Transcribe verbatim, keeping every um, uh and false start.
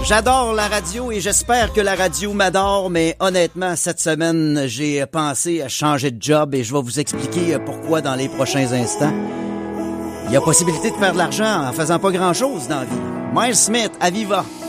J'adore la radio et j'espère que la radio m'adore, mais honnêtement, cette semaine, j'ai pensé à changer de job et je vais vous expliquer pourquoi dans les prochains instants. Il y a possibilité de faire de l'argent en faisant pas grand-chose dans la vie. Miles Smith, à Viva!